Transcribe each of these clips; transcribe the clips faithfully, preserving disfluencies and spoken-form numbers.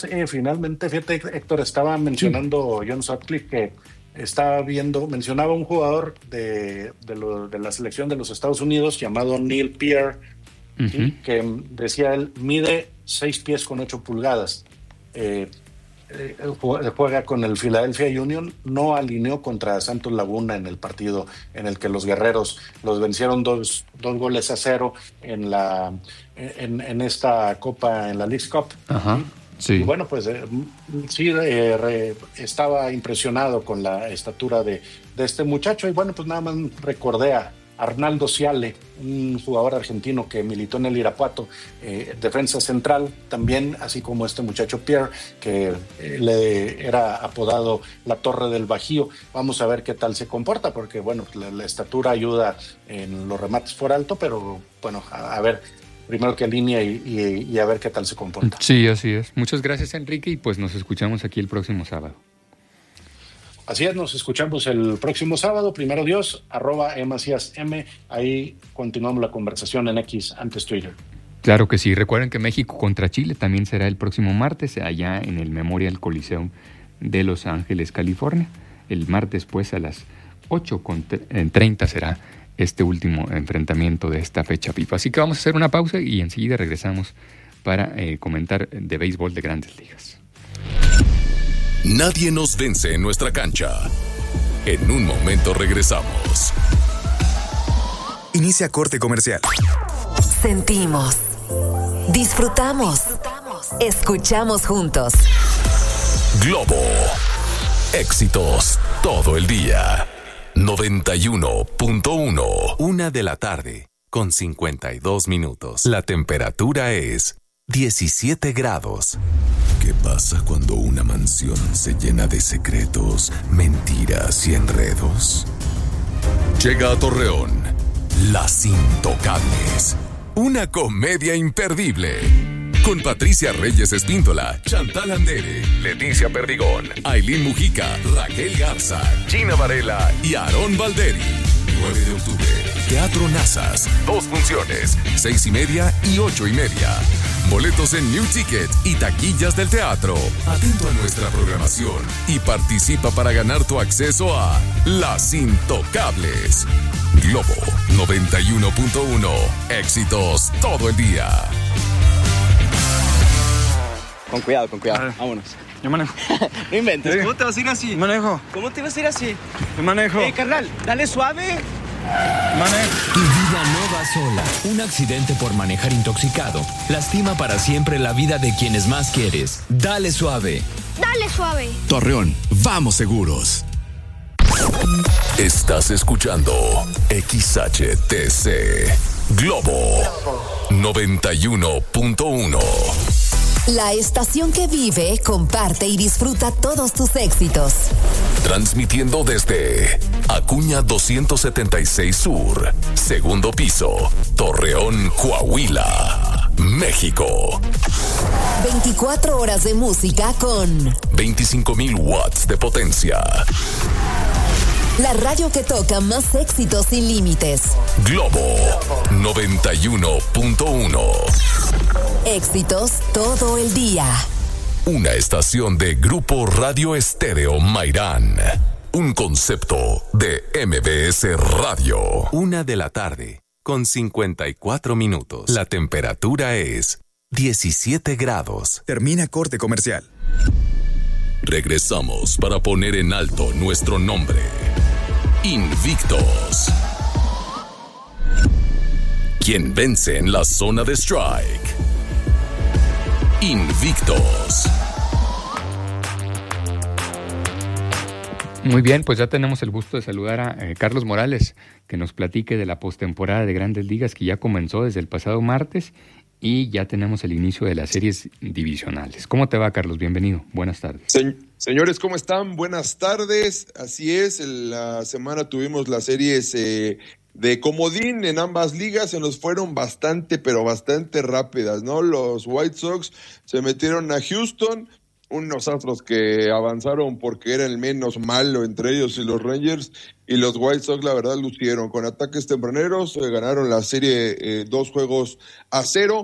Sí, finalmente, fíjate, Héctor, estaba mencionando John Sutcliffe que estaba viendo, mencionaba un jugador de, de, lo, de la selección de los Estados Unidos llamado Neil Peart, Uh-huh. ¿sí? Que decía él, mide seis pies con ocho pulgadas. Eh, eh, juega con el Philadelphia Union, no alineó contra Santos Laguna en el partido en el que los guerreros los vencieron dos, dos goles a cero en la en, en esta copa, en la Leagues Cup. Ajá. ¿sí? Sí. Y bueno, pues eh, sí, eh, re, estaba impresionado con la estatura de, de este muchacho. Y bueno, pues nada más recordé a Arnaldo Ciale, un jugador argentino que militó en el Irapuato, eh, defensa central también, así como este muchacho Pierre, que eh, le era apodado la Torre del Bajío. Vamos a ver qué tal se comporta, porque bueno, la, la estatura ayuda en los remates por alto, pero bueno, a, a ver, primero que línea y, y, y a ver qué tal se comporta. Sí, así es. Muchas gracias, Enrique, y pues nos escuchamos aquí el próximo sábado. Así es, nos escuchamos el próximo sábado, primero Dios, arroba emacías m, ahí continuamos la conversación en X, antes Twitter. Claro que sí, recuerden que México contra Chile también será el próximo martes, allá en el Memorial Coliseum de Los Ángeles, California. El martes, pues, a las ocho treinta será este último enfrentamiento de esta fecha FIFA. Así que vamos a hacer una pausa y enseguida regresamos para eh, comentar de béisbol de Grandes Ligas. Nadie nos vence en nuestra cancha. En un momento regresamos. Inicia corte comercial. Sentimos, disfrutamos, escuchamos juntos. Globo. Éxitos todo el día. noventa y uno punto uno. Una de la tarde con cincuenta y dos minutos. La temperatura es diecisiete grados. ¿Qué pasa cuando una mansión se llena de secretos, mentiras y enredos? Llega a Torreón, Las Intocables, una comedia imperdible. Con Patricia Reyes Espíndola, Chantal Andere, Leticia Perdigón, Ailín Mujica, Raquel Garza, Gina Varela y Aarón Valderi. nueve de octubre, Teatro Nazas. Dos funciones, seis y media y ocho y media. Boletos en New Ticket y taquillas del teatro. Atento a nuestra programación y participa para ganar tu acceso a Las Intocables. Globo noventa y uno punto uno. Éxitos todo el día. Con cuidado, con cuidado. Vámonos. Yo manejo. No inventes. ¿Sí? ¿Cómo te vas a ir así? Yo manejo. ¿Cómo te vas a ir así? Yo manejo. Eh, carnal, dale suave. Manejo. Tu vida no va sola. Un accidente por manejar intoxicado lastima para siempre la vida de quienes más quieres. Dale suave. Dale suave. Torreón, vamos seguros. Estás escuchando X H T C Globo noventa y uno punto uno. La estación que vive, comparte y disfruta todos tus éxitos. Transmitiendo desde Acuña doscientos setenta y seis Sur, segundo piso, Torreón, Coahuila, México. veinticuatro horas de música con veinticinco mil watts de potencia. La radio que toca más éxitos sin límites. Globo noventa y uno punto uno. Éxitos todo el día. Una estación de Grupo Radio Estéreo Mairán. Un concepto de M B S Radio. Una de la tarde con cincuenta y cuatro minutos. La temperatura es diecisiete grados. Termina corte comercial. Regresamos para poner en alto nuestro nombre. Invictos. ¿Quién vence en la zona de strike? Invictos. Muy bien, pues ya tenemos el gusto de saludar a eh, Carlos Morales, que nos platique de la postemporada de Grandes Ligas que ya comenzó desde el pasado martes y ya tenemos el inicio de las series divisionales. ¿Cómo te va, Carlos? Bienvenido. Buenas tardes. Se- señores, ¿cómo están? Buenas tardes. Así es, en la semana tuvimos las series eh, de comodín en ambas ligas. Se nos fueron bastante, pero bastante rápidas, ¿no? Los White Sox se metieron a Houston, unos Astros que avanzaron porque era el menos malo entre ellos y los Rangers, y los White Sox la verdad lucieron con ataques tempraneros, eh, ganaron la serie eh, dos juegos a cero.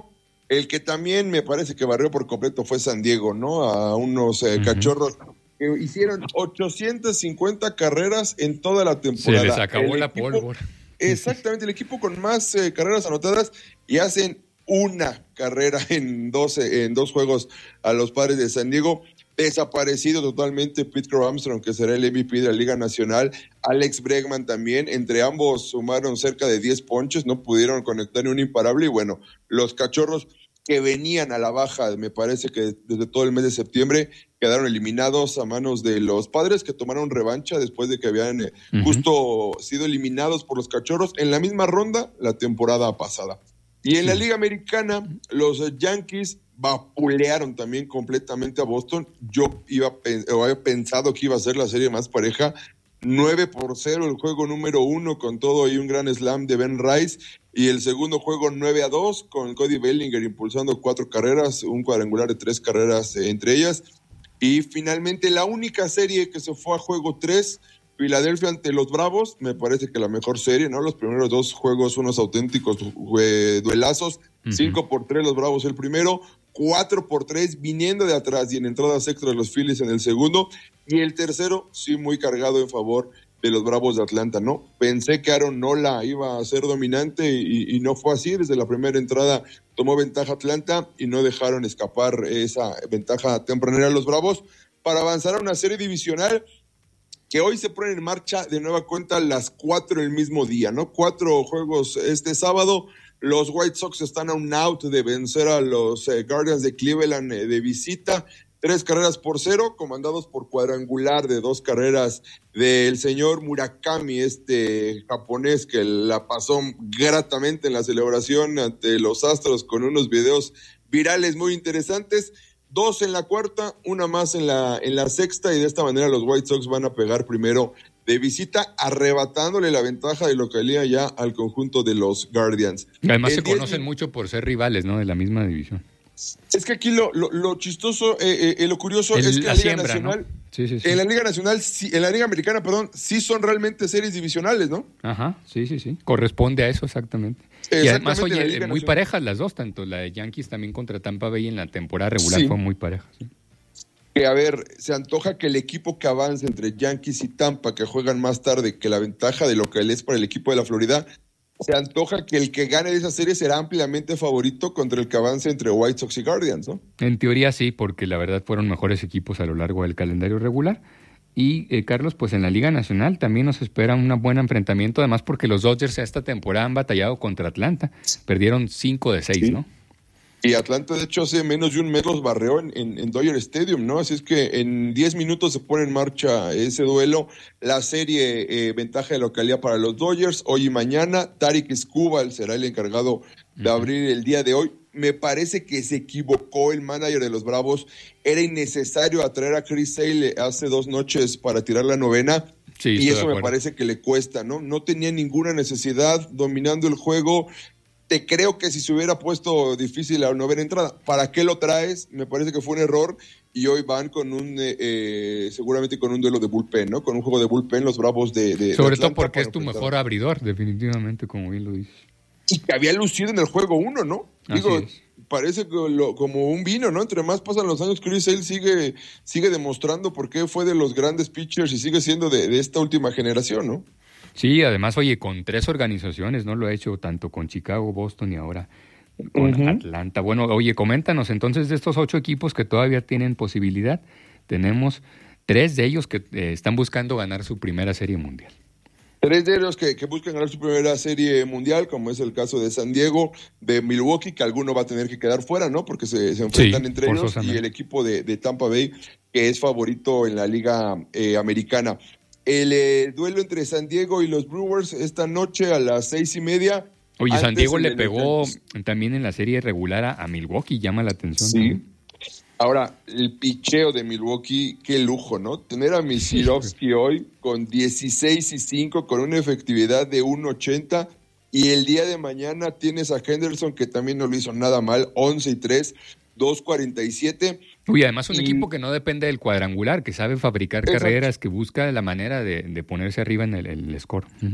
El que también me parece que barrió por completo fue San Diego, ¿no? A unos eh, uh-huh. cachorros que hicieron ochocientas cincuenta carreras en toda la temporada. Se les acabó el la equipo, pólvora. Exactamente, el equipo con más eh, carreras anotadas y hacen una carrera en dos, en dos juegos a los Padres de San Diego. Desaparecido totalmente Pete Crow Armstrong, que será el M V P de la Liga Nacional. Alex Bregman también. Entre ambos sumaron cerca de diez ponches, no pudieron conectar ni un imparable. Y bueno, los cachorros que venían a la baja, me parece que desde todo el mes de septiembre, quedaron eliminados a manos de los Padres, que tomaron revancha después de que habían eh, uh-huh. justo sido eliminados por los cachorros en la misma ronda la temporada pasada. Y en sí. la Liga Americana, los Yankees vapulearon también completamente a Boston. Yo iba o había pensado que iba a ser la serie más pareja. nueve por cero el juego número uno, con todo y un gran slam de Ben Rice. Y el segundo juego nueve a dos, con Cody Bellinger impulsando cuatro carreras, un cuadrangular de tres carreras eh, entre ellas. Y finalmente la única serie que se fue a juego tres, Filadelfia ante los Bravos, me parece que la mejor serie, ¿no? Los primeros dos juegos, unos auténticos eh, duelazos. Uh-huh. cinco por tres los Bravos el primero, cuatro por tres viniendo de atrás y en entradas extras los Phillies en el segundo. Y el tercero, sí, muy cargado en favor de los Bravos de Atlanta, ¿no? Pensé que Aaron Nola iba a ser dominante y, y no fue así. Desde la primera entrada tomó ventaja Atlanta y no dejaron escapar esa ventaja tempranera a los Bravos para avanzar a una serie divisional que hoy se pone en marcha de nueva cuenta a las cuatro el mismo día, ¿no? Cuatro juegos este sábado. Los White Sox están a un out de vencer a los eh, Guardians de Cleveland eh, de visita. Tres carreras por cero, comandados por cuadrangular de dos carreras del señor Murakami, este japonés que la pasó gratamente en la celebración ante los Astros con unos videos virales muy interesantes. Dos en la cuarta, una más en la, en la sexta, y de esta manera los White Sox van a pegar primero de visita, arrebatándole la ventaja de localía ya al conjunto de los Guardians. Y además en se conocen mucho por ser rivales, ¿no? De la misma división. Es que aquí lo, lo, lo chistoso, eh, eh, lo curioso El, es que la, la Liga siembra, Nacional, ¿no? Sí, sí, sí. en la Liga Nacional, sí, en la Liga Americana, perdón, sí son realmente series divisionales, ¿no? Ajá, sí, sí, sí. Corresponde a eso exactamente. Y además, oye, muy Nacional. parejas las dos, tanto la de Yankees también contra Tampa Bay en la temporada regular sí. fue muy pareja. Sí. Que a ver, se antoja que el equipo que avance entre Yankees y Tampa, que juegan más tarde, que la ventaja de lo que es para el equipo de la Florida, se antoja que el que gane de esa serie será ampliamente favorito contra el que avance entre White Sox y Guardians, ¿no? En teoría sí, porque la verdad fueron mejores equipos a lo largo del calendario regular. Y, eh, Carlos, pues en la Liga Nacional también nos espera un buen enfrentamiento, además porque los Dodgers esta temporada han batallado contra Atlanta. Perdieron cinco de seis, sí. ¿no? Y Atlanta, de hecho, hace menos de un mes los barreó en, en, en Dodger Stadium, ¿no? Así es que en diez minutos se pone en marcha ese duelo. La serie, eh, ventaja de localidad para los Dodgers. Hoy y mañana, Tarik Skubal será el encargado de abrir el día de hoy. Me parece que se equivocó el manager de los Bravos. Era innecesario atraer a Chris Sale hace dos noches para tirar la novena. Sí, y eso me parece que le cuesta, ¿no? No tenía ninguna necesidad dominando el juego. Te creo que si se hubiera puesto difícil la novena entrada, ¿para qué lo traes? Me parece que fue un error y hoy van con un, eh, seguramente con un duelo de bullpen, ¿no? Con un juego de bullpen los Bravos de, de Sobre de todo porque es tu mejor abridor, definitivamente, como bien lo dices. Y que había lucido en el juego uno, ¿no? Así Digo, es. Parece que lo, como un vino, ¿no? Entre más pasan los años, Chris Sale sigue, sigue demostrando por qué fue de los grandes pitchers y sigue siendo de, de esta última generación, ¿no? Sí, además, oye, con tres organizaciones, ¿no? Lo ha hecho tanto con Chicago, Boston y ahora con uh-huh. Atlanta. Bueno, oye, coméntanos entonces de estos ocho equipos que todavía tienen posibilidad. Tenemos tres de ellos que eh, están buscando ganar su primera serie mundial. Tres de ellos que, que buscan ganar su primera serie mundial, como es el caso de San Diego, de Milwaukee, que alguno va a tener que quedar fuera, ¿no? Porque se, se enfrentan sí, entre ellos, y el equipo de, de Tampa Bay, que es favorito en la Liga eh, Americana. El eh, duelo entre San Diego y los Brewers esta noche a las seis y media. Oye, San Diego le pegó también en la serie regular a, a Milwaukee, llama la atención. Sí. También. Ahora, el picheo de Milwaukee, qué lujo, ¿no? Tener a Misirovsky hoy con dieciséis y cinco, con una efectividad de uno ochenta, y el día de mañana tienes a Henderson, que también no lo hizo nada mal, once y tres, dos cuarenta y siete. Uy, además un y... equipo que no depende del cuadrangular, que sabe fabricar Exacto. carreras, que busca la manera de, de ponerse arriba en el, el score. Uh-huh.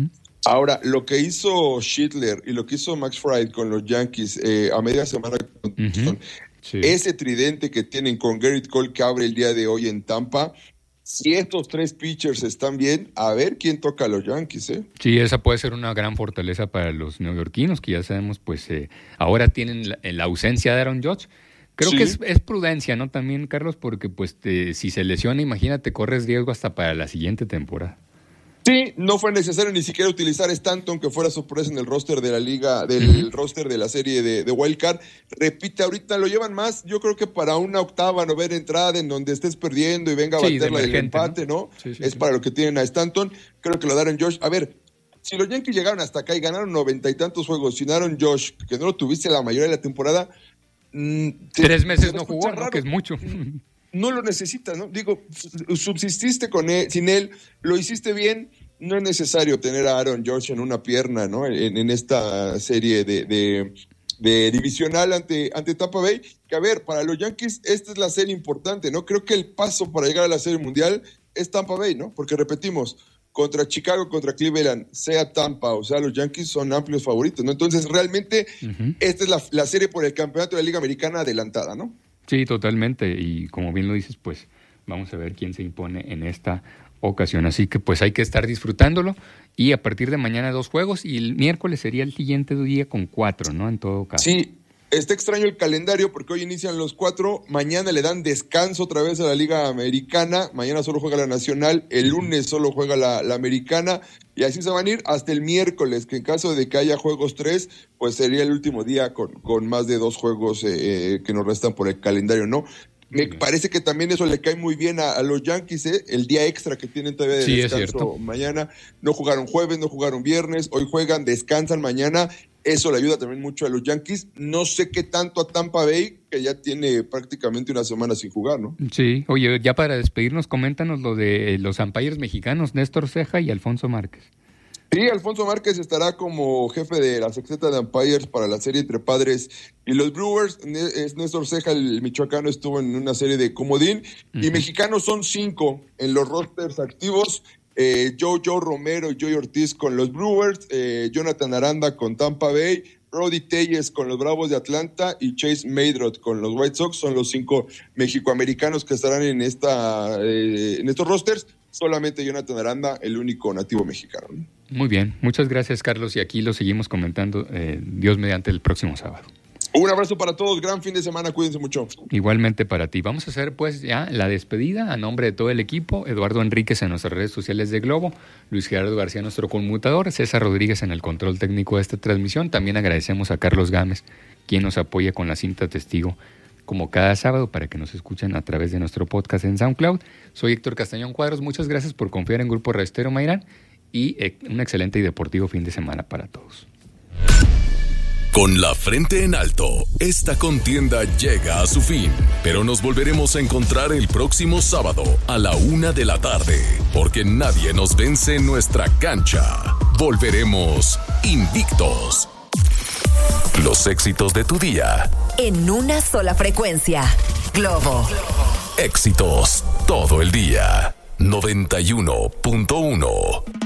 Ahora, lo que hizo Schindler y lo que hizo Max Fried con los Yankees eh, a media semana, uh-huh. sí. ese tridente que tienen con Gerrit Cole que abre el día de hoy en Tampa, si estos tres pitchers están bien, a ver quién toca a los Yankees, ¿eh? Sí, esa puede ser una gran fortaleza para los neoyorquinos, que ya sabemos, pues eh, ahora tienen la, la ausencia de Aaron Judge. Creo sí. que es, es prudencia, ¿no? También, Carlos, porque pues te, si se lesiona, imagínate, corres riesgo hasta para la siguiente temporada. Sí, no fue necesario ni siquiera utilizar a Stanton, que fuera sorpresa en el roster de la liga, del uh-huh. roster de la serie de, de Wild Card. Repite, ahorita lo llevan más, yo creo que para una octava, novena entrada en donde estés perdiendo y venga a sí, baterla del empate, ¿no? ¿no? Sí, sí, es sí. para lo que tienen a Stanton. Creo que lo daron Josh. A ver, si los Yankees llegaron hasta acá y ganaron noventa y tantos juegos, si ganaron Josh, que no lo tuviste la mayoría de la temporada. Mmm, te, Tres meses no jugó, ¿no? Que es mucho. No lo necesitas, ¿no? Digo, subsististe con él, sin él, lo hiciste bien. No es necesario tener a Aaron Judge en una pierna, ¿no? En, en esta serie de, de, de divisional ante, ante Tampa Bay. Que a ver, para los Yankees esta es la serie importante, ¿no? Creo que el paso para llegar a la serie mundial es Tampa Bay, ¿no? Porque repetimos, contra Chicago, contra Cleveland, sea Tampa o sea los Yankees son amplios favoritos, ¿no? Entonces realmente uh-huh. esta es la, la serie por el campeonato de la Liga Americana adelantada, ¿no? Sí, totalmente. Y como bien lo dices, pues vamos a ver quién se impone en esta ocasión. Así que pues hay que estar disfrutándolo. Y a partir de mañana dos juegos y el miércoles sería el siguiente día con cuatro, ¿no? En todo caso. Sí, está extraño el calendario porque hoy inician los cuatro, mañana le dan descanso otra vez a la Liga Americana, mañana solo juega la Nacional, el lunes solo juega la, la Americana y así se van a ir hasta el miércoles, que en caso de que haya juegos tres, pues sería el último día con, con más de dos juegos eh, que nos restan por el calendario, ¿no? Me parece que también eso le cae muy bien a, a los Yankees, ¿eh? El día extra que tienen todavía de sí, descanso mañana. No jugaron jueves, no jugaron viernes, hoy juegan, descansan mañana. Eso le ayuda también mucho a los Yankees. No sé qué tanto a Tampa Bay, que ya tiene prácticamente una semana sin jugar, ¿no? Sí. Oye, ya para despedirnos, coméntanos lo de los umpires mexicanos, Néstor Ceja y Alfonso Márquez. Sí, Alfonso Márquez estará como jefe de la sexteta de umpires para la serie entre Padres y los Brewers. Néstor Ceja, el michoacano, estuvo en una serie de comodín. Uh-huh. Y mexicanos son cinco en los rosters activos. Eh, Joe, Joe Romero y Joey Ortiz con los Brewers, eh, Jonathan Aranda con Tampa Bay, Brody Telles con los Bravos de Atlanta y Chase Maydrot con los White Sox. Son los cinco mexicoamericanos que estarán en, esta, eh, en estos rosters. Solamente Jonathan Aranda, el único nativo mexicano. Muy bien, muchas gracias, Carlos, y aquí lo seguimos comentando, eh, Dios mediante, el próximo sábado. Un abrazo para todos, gran fin de semana, cuídense mucho. Igualmente para ti. Vamos a hacer pues ya la despedida a nombre de todo el equipo. Eduardo Enríquez en nuestras redes sociales de Globo, Luis Gerardo García nuestro conmutador, César Rodríguez en el control técnico de esta transmisión. También agradecemos a Carlos Gámez, quien nos apoya con la cinta testigo como cada sábado para que nos escuchen a través de nuestro podcast en SoundCloud. Soy Héctor Castañón Cuadros, muchas gracias por confiar en Grupo Radio Estéreo Mairán y un excelente y deportivo fin de semana para todos. Con la frente en alto, esta contienda llega a su fin, pero nos volveremos a encontrar el próximo sábado a la una de la tarde, porque nadie nos vence en nuestra cancha. Volveremos invictos. Los éxitos de tu día. En una sola frecuencia. Globo. Éxitos todo el día. noventa y uno punto uno.